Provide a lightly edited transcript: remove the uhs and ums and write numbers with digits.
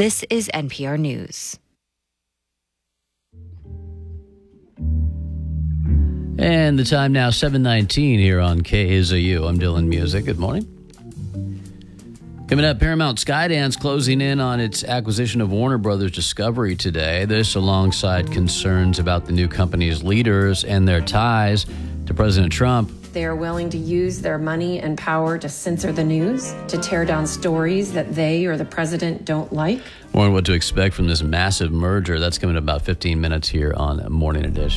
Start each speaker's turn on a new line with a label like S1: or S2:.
S1: This is NPR News.
S2: And the time now, 7:19 here on KAZU. I'm Dylan Music. Good morning. Coming up, Paramount Skydance closing in on its acquisition of Warner Brothers Discovery today. This alongside concerns about the new company's leaders and their ties to President Trump.
S3: They are willing to use their money and power to censor the news, to tear down stories that they or the president don't like.
S2: More on what to expect from this massive merger. That's coming in about 15 minutes here on Morning Edition.